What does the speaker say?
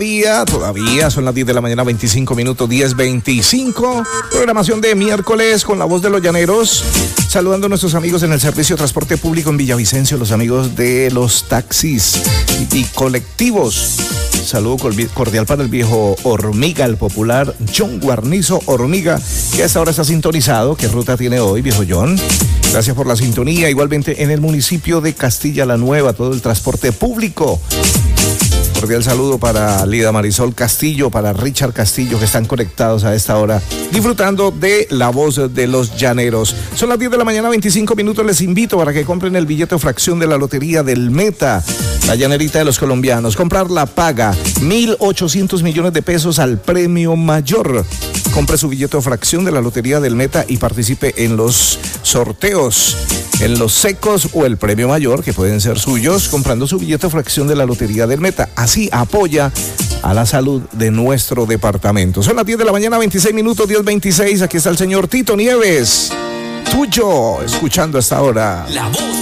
Todavía son las 10 de la mañana, 25 minutos, 10:25. Programación de miércoles con la voz de los llaneros. Saludando a nuestros amigos en el servicio de transporte público en Villavicencio, los amigos de los taxis y colectivos. Saludo cordial para el viejo Hormiga, el popular John Guarnizo Hormiga, que a esta hora está sintonizado. ¿Qué ruta tiene hoy, viejo John? Gracias por la sintonía. Igualmente en el municipio de Castilla la Nueva, todo el transporte público. Cordial saludo para Lida Marisol Castillo, para Richard Castillo, que están conectados a esta hora, disfrutando de la voz de los llaneros. Son las 10 de la mañana, 25 minutos. Les invito para que compren el billete o fracción de la lotería del Meta, la llanerita de los colombianos. Comprar la paga, 1.800 millones de pesos al premio mayor. Compre su billete o fracción de la lotería del Meta y participe en los sorteos, en los secos o el premio mayor, que pueden ser suyos, comprando su billete o fracción de la lotería del Meta. Así apoya a la salud de nuestro departamento. Son las 10 de la mañana, 26 minutos, 10:26. Aquí está el señor Tito Nieves, tuyo, escuchando hasta ahora. La voz.